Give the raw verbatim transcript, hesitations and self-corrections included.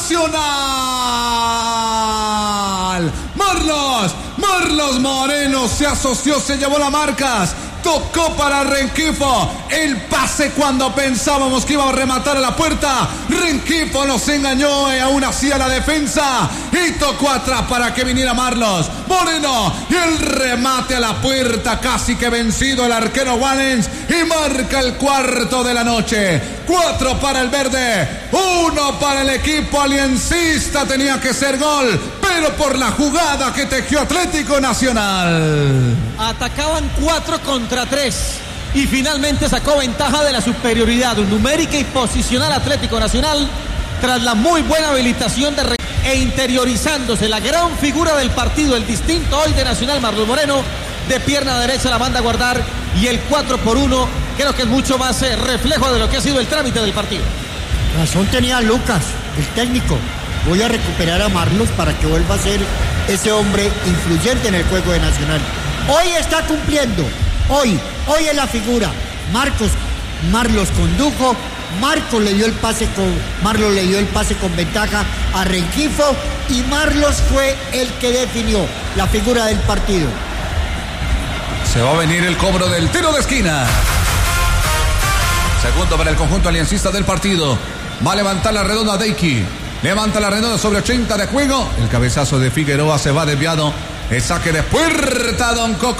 Nacional. Marlos, Marlos Moreno se asoció, se llevó las marcas. Tocó para Rengifo. El pase cuando pensábamos que iba a rematar a la puerta. Rengifo nos engañó y aún así a la defensa. Y tocó atrás para que viniera Marlos Moreno. Y el remate a la puerta. Casi que vencido el arquero Wallens. Y marca el cuarto de la noche. Cuatro para el verde. Uno para el equipo aliencista. Tenía que ser gol. Pero por la jugada que tejió Atlético Nacional. Atacaban cuatro contra tres y finalmente sacó ventaja de la superioridad numérica y posicional Atlético Nacional tras la muy buena habilitación de Re e interiorizándose la gran figura del partido, el distinto hoy de Nacional, Marlos Moreno, de pierna derecha la manda a guardar, y el cuatro por uno creo que es mucho más eh, reflejo de lo que ha sido el trámite del partido. Razón tenía Lucas, el técnico. Voy a recuperar a Marlos para que vuelva a ser ese hombre influyente en el juego de Nacional. Hoy está cumpliendo, hoy, hoy es la figura. Marcos, Marlos condujo, Marcos le dio el pase con, Marlos le dio el pase con ventaja a Rengifo y Marlos fue el que definió la figura del partido. Se va a venir el cobro del tiro de esquina. Segundo para el conjunto aliencista del partido. Va a levantar la redonda Deiki. Levanta la redonda sobre ochenta de juego. El cabezazo de Figueroa se va desviado. El saque de puerta, Don Coco.